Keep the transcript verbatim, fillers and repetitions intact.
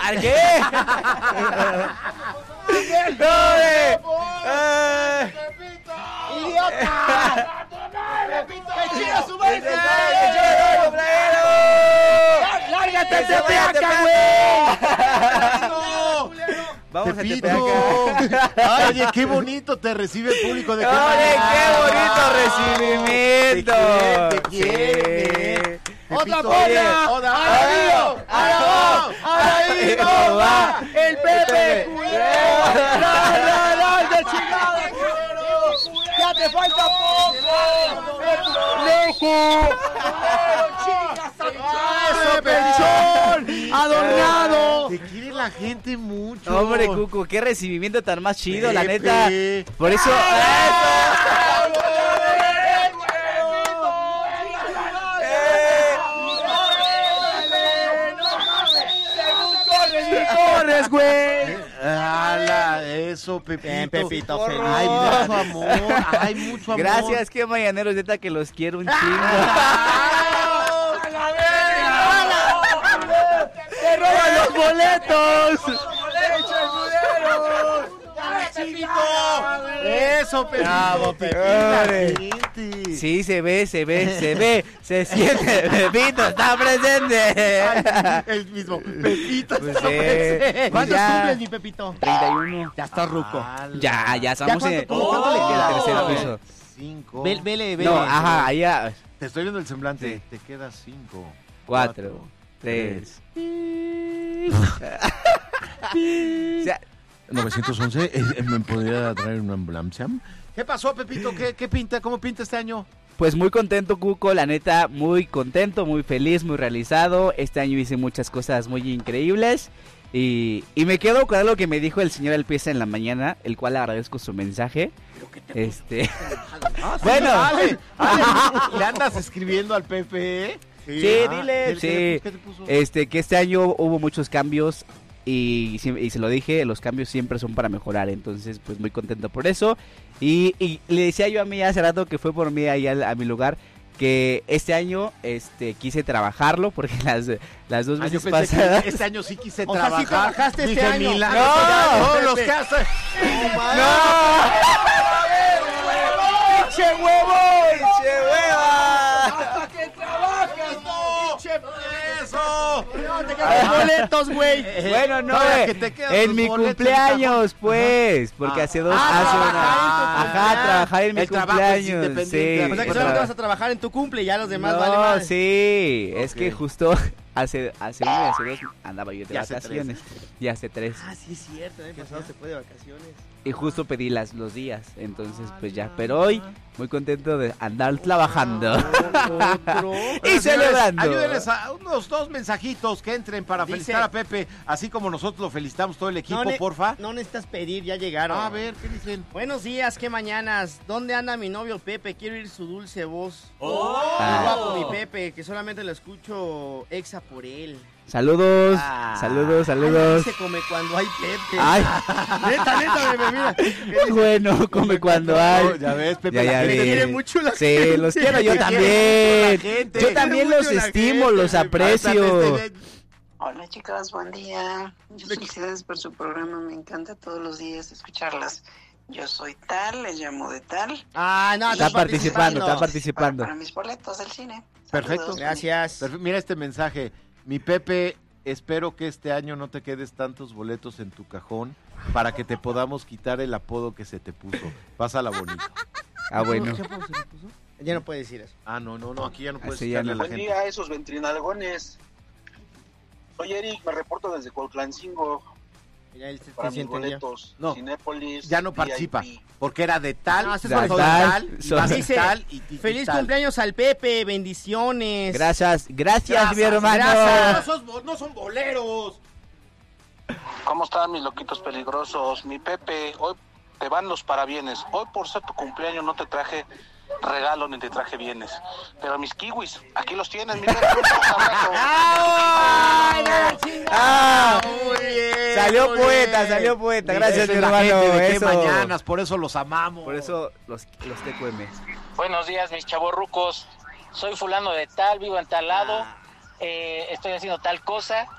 ¿Qué? ¡No, eh! ¡Eh! ¡Idiota! ¡Que chinga su madre! ¡Que chinga su cumpleañero! ¡Lárgate, Tepeaca, güey! ¡No! Vamos Tepito. a Tepeaca. Ay, oye, qué bonito te recibe el público de ¡Oye, qué bonito recibimiento! ¿De quién? ¿De quién? Sí. ¡Otra Pepito, porra! oye, otra- ¡Ahora va! ¡Ahora va! va! ¡El Pepe! ¡Culero! ¡No, no, no! ¡De chingada, culero! ¡Ya te falta poco! ¡Loco! ¡Eso, pechón! ¡Adornado! Te quiere la gente mucho. Hombre, Cuco, qué recibimiento tan más chido, la Pepe. neta. Por eso... ¡Corres, güey! ¡Hala! Eso, Pepito. Bien, Pepito, feliz. Hay mucho amor, hay mucho amor. Gracias, qué mañaneros, neta, que los quiero un chingo. ¡Te roban los boletos! Eso, Pepito. Bravo, te Pepito. quiere la Órale. gente. Sí, se ve, se ve, se ve, se siente. Pepito está presente. Ay, el mismo. Pepito. Pues está sí. presente. ¿Cuántos Ya. cumples, mi Pepito? treinta y uno. Ya está ruco. Ala. Ya, ya estamos ¿Ya en cuánto- cuánto le queda? el tercer Oh. piso. Cinco. Vele, vele, vele. No, ajá, allá. Te estoy viendo el semblante. Sí. Te queda cinco. Cuatro, tres. O sea, novecientos once, eh, ¿me podría traer una ambulancia? ¿Qué pasó, Pepito? ¿Qué, qué pinta? ¿Cómo pinta este año? pues muy contento, Cuco, la neta, muy contento, muy feliz, muy realizado. Este año hice muchas cosas muy increíbles. Y, y me quedo con algo que me dijo el señor Alpieza en la mañana, el cual agradezco su mensaje. Este. Ah, sí, Bueno. Ale, Ale, ¿le andas escribiendo al Pepe? ¿Eh? Sí, Ah, dile. ¿qué- qué- Sí. qué te puso? Este, que este año hubo muchos cambios y, si- y se lo dije, los cambios siempre son para mejorar, entonces pues muy contento por eso. Y, y le decía yo a mí hace rato que fue por mí ahí al- a, mi lugar, que este año este quise trabajarlo porque las, las dos Ah, yo veces pensé pasadas... que este año sí quise O sea, sí trabajar. trabajaste este Dije, año. milagros, No, ya, todos Pepe. los que hacen. ¡Pinche huevo! ¡Pinche hueva! ¡Hasta que trabajas, no! ¡Pinche ¡Eso! No, te quedan los boletos, güey. Bueno, no, Todavía eh, que te quedan en tus mi boletos cumpleaños, pues, porque Ah. hace dos, Ah, hace una, trabajar en tu ajá, trabajar en mi El trabajo es cumpleaños, independiente. sí. O sea que Otra solamente vez. vas a trabajar en tu cumple y ya los demás no, vale madre. sí, es Ok. que justo hace, hace uno y hace dos andaba yo de Y hace vacaciones, y hace tres, Ah, sí es cierto, el año pasado se fue de vacaciones. y justo pedí las, los días, entonces pues ya, pero hoy muy contento de andar trabajando. Otro. Y Bueno, señores, celebrando. Ayúdenles a unos dos mensajitos que entren para Dice- felicitar a Pepe, así como nosotros lo felicitamos todo el equipo, ne- porfa. No necesitas pedir, ya llegaron. A ver, ¿qué dicen? Buenos días, qué mañanas. ¿Dónde anda mi novio Pepe? Quiero oír su dulce voz. Ah. Qué guapo mi Pepe, que solamente lo escucho exa por él. Saludos, Ah. saludos, saludos. Se come cuando hay Pepe. Ay, Neta, neta, bebé, mira. bueno, come cuando hay. No, ya ves, Pepe, Ya, la ya gente vi. Te quiere quiere mucho la Sí, gente. los quiero yo Te quiere también. mucho la gente. Yo también Te quiere los mucho la estimo, gente, los me aprecio. Pásate, Hola chicas, buen día. Muchas felicidades por su programa, me encanta todos los días escucharlas. Yo soy tal, les llamo de tal. Ah, no, Está está participando, está Para, participando. para mis boletos del cine. Perfecto. Saludos. Gracias. Perfe- Mira este mensaje. Mi Pepe, espero que este año no te quedes tantos boletos en tu cajón para que te podamos quitar el apodo que se te puso. Pásala bonito. Ah, bueno. Ya no puede decir eso. Ah, no, no, no, aquí ya no puedes Así ya quitarle a no. la Buen gente. día, esos ventrinalgones. Soy Eric, me reporto desde Cuautlancingo Ya él se, para se mis entendió. boletos. No, Cinépolis, Ya no V I P. participa, porque era de tal, No, ese es de por tal, tal, y son- de Dice, tal, y, y Feliz tal. cumpleaños al Pepe, bendiciones. Gracias, gracias, mi hermano. gracias. No, sos- no son boleros. ¿Cómo están mis loquitos peligrosos? Mi Pepe, hoy te van los parabienes. Hoy por ser tu cumpleaños no te traje regalo ni te traje bienes. Pero mis kiwis, aquí los tienes, mi Pepe. Un fuerte abrazo. ¡Ay, la chingada! Ah, Muy bien, salió muy poeta, bien. salió poeta. Mira, Gracias, esa mi es la hermano. gente de Qué Eso. Mañanas, por eso los amamos. Por eso los, los T Q M. Buenos días, mis chavorrucos. Soy fulano de tal, vivo en tal lado, Ah. eh, estoy haciendo tal cosa